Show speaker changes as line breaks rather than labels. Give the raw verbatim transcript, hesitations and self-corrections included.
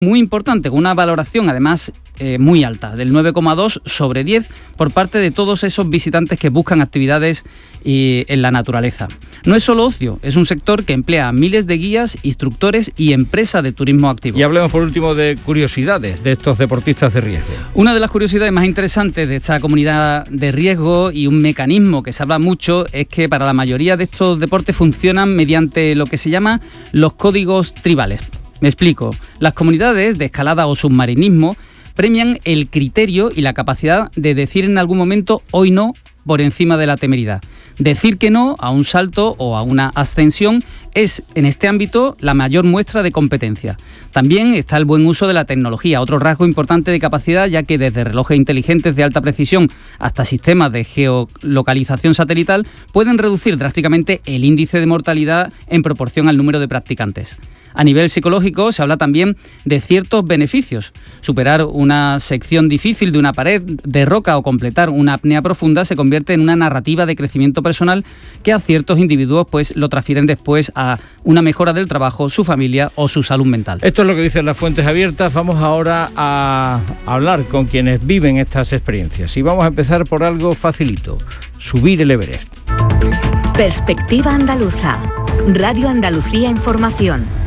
muy importante, con una valoración además eh, muy alta, del nueve coma dos sobre diez, por parte de todos esos visitantes que buscan actividades y, en la naturaleza. No es solo ocio, es un sector que emplea a miles de guías, instructores y empresas de turismo activo.
Y hablemos por último de curiosidades de estos deportistas de riesgo.
Una de las curiosidades más interesantes de esta comunidad de riesgo y un mecanismo que se habla mucho es que para la mayoría de estos deportes funcionan mediante lo que se llama los códigos tribales. Me explico. Las comunidades de escalada o submarinismo premian el criterio y la capacidad de decir en algún momento hoy no por encima de la temeridad. Decir que no a un salto o a una ascensión es, en este ámbito, la mayor muestra de competencia. También está el buen uso de la tecnología, otro rasgo importante de capacidad, ya que desde relojes inteligentes de alta precisión hasta sistemas de geolocalización satelital pueden reducir drásticamente el índice de mortalidad en proporción al número de practicantes. A nivel psicológico se habla también de ciertos beneficios. Superar una sección difícil de una pared de roca o completar una apnea profunda se convierte en una narrativa de crecimiento personal que a ciertos individuos pues lo transfieren después a una mejora del trabajo, su familia o su salud mental.
Esto es lo que dicen las fuentes abiertas. Vamos ahora a hablar con quienes viven estas experiencias. Y vamos a empezar por algo facilito: subir el Everest.
Perspectiva Andaluza. Radio Andalucía Información.